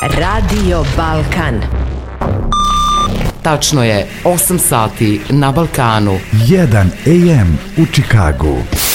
Radio Balkan. Tačno je 8 sati na Balkanu. 1 AM u Čikagu.